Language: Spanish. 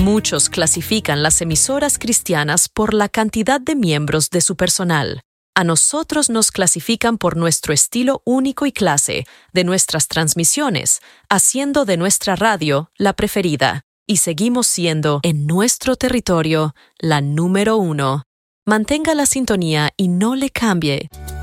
Muchos clasifican las emisoras cristianas por la cantidad de miembros de su personal. A nosotros nos clasifican por nuestro estilo único y clase de nuestras transmisiones, haciendo de nuestra radio la preferida, y seguimos siendo, en nuestro territorio, la número 1. Mantenga la sintonía y no le cambie.